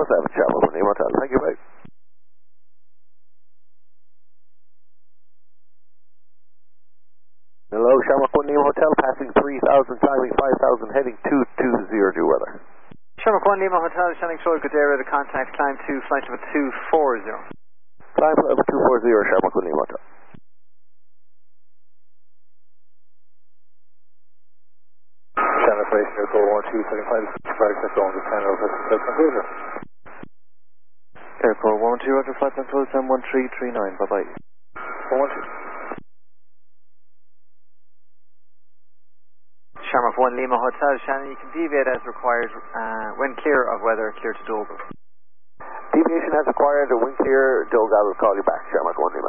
7, Shamrock 1 Lima Hotel. Thank you, mate. Hello, Shamrock 1 Lima Hotel, passing 3,000, climbing 5,000, heading 220 due weather. Shamrock 1 Lima Hotel, Shannon Shore, good area, the contact, climb to flight level 240. Climb level 240, Shamrock 1 Lima Hotel. Shamrock Base, Airco 12, 75, flight control, the channel, flight control. Airco 12, Roger, flight control, 1339, bye-bye. 412. Shamrock 1 Lima Hotel, Shannon, you can deviate as required when clear of weather, clear to Dover. Deviation as required, the wind clear, Dogal will call you back, Shamrock 1 Lima.